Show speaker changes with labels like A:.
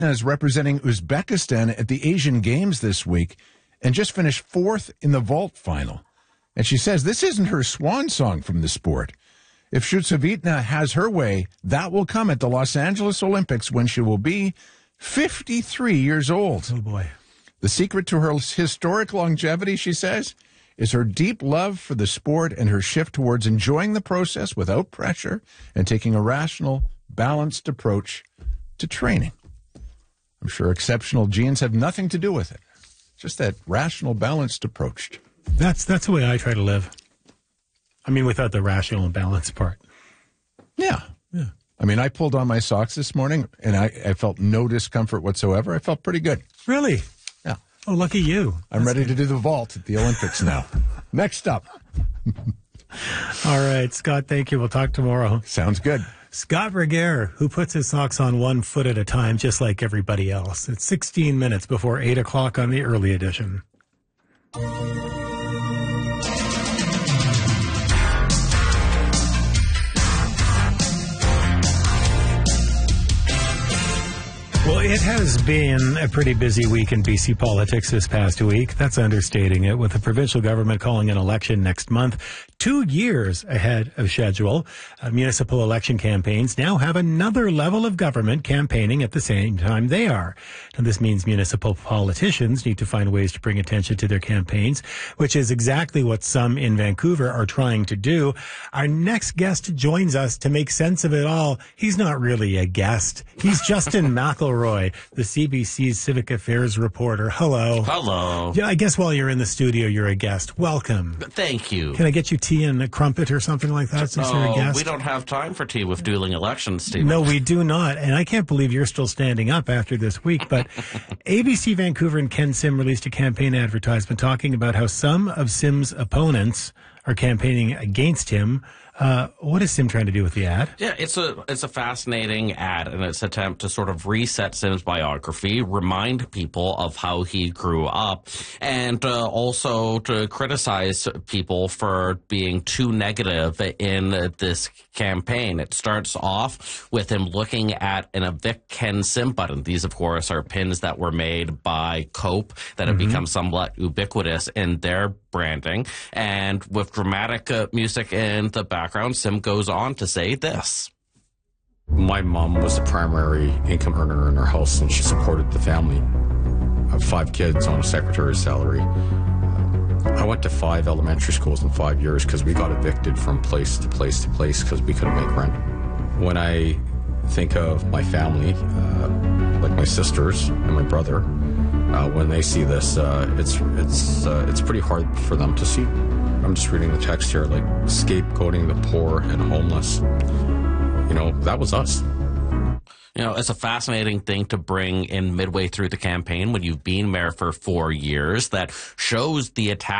A: is representing Uzbekistan at the Asian Games this week and just finished fourth in the vault final. And she says this isn't her swan song from the sport. If Shutsevitna has her way, that will come at the Los Angeles Olympics when she will be 53 years old.
B: Oh, boy.
A: The secret to her historic longevity, she says, is her deep love for the sport and her shift towards enjoying the process without pressure and taking a rational, balanced approach to training. I'm sure exceptional genes have nothing to do with it. Just that rational, balanced approach.
B: That's the way I try to live. I mean, without the rational and balanced part.
A: Yeah. I mean, I pulled on my socks this morning, and I felt no discomfort whatsoever. I felt pretty good.
B: Really?
A: Yeah.
B: Oh, lucky you.
A: I'm ready to do the vault at the Olympics now. Next up.
B: All right, Scott, thank you. We'll talk tomorrow.
A: Sounds good.
B: Scott Regehr, who puts his socks on 1 foot at a time, just like everybody else. It's 16 minutes before 8 o'clock on the early edition. Well, it has been a pretty busy week in BC politics this past week. That's understating it, with the provincial government calling an election next month, 2 years ahead of schedule. Municipal election campaigns now have another level of government campaigning at the same time they are. And this means municipal politicians need to find ways to bring attention to their campaigns, which is exactly what some in Vancouver are trying to do. Our next guest joins us to make sense of it all. He's not really a guest. He's Justin McElroy, the CBC's Civic Affairs reporter. Hello.
C: Hello.
B: Yeah, I guess while you're in the studio, you're a guest. Welcome.
C: Thank you.
B: Can I get you tea and a crumpet or something like that since you're a guest?
C: We don't have time for tea with dueling elections, Steve.
B: No, we do not. And I can't believe you're still standing up after this week. But ABC Vancouver and Ken Sim released a campaign advertisement talking about how some of Sim's opponents are campaigning against him. What is Sim trying to do with the ad?
C: Yeah, it's a fascinating ad, and it's an attempt to sort of reset Sim's biography, remind people of how he grew up, and also to criticize people for being too negative in this campaign. It starts off with him looking at an Evict Ken Sim button. These, of course, are pins that were made by Cope that have become somewhat ubiquitous in their branding. And with dramatic music in the background, Sim goes on to say this.
D: My mom was the primary income earner in our house, and she supported the family. I have 5 kids on a secretary's salary. I went to 5 elementary schools in 5 years because we got evicted from place to place to place because we couldn't make rent. When I think of my family, like my sisters and my brother, when they see this, it's pretty hard for them to see. I'm just reading the text here, like scapegoating the poor and homeless. You know, that was us.
C: You know, it's a fascinating thing to bring in midway through the campaign when you've been mayor for 4 years that shows the attack